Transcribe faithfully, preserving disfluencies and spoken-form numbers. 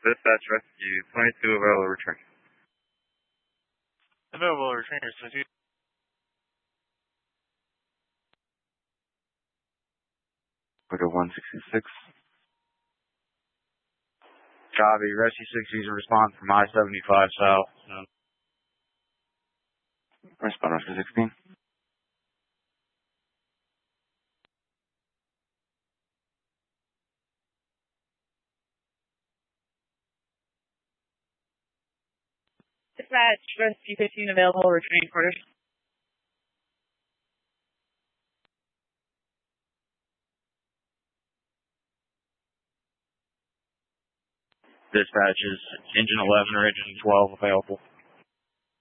Dispatch rescue twenty-two available return. Available return twenty-two. Go to one sixty-six. Copy. Rescue six user response from I seventy-five south. Um, respond rescue sixteen. Dispatch rescue fifteen available, returning quarters. Dispatch is engine eleven or engine twelve available.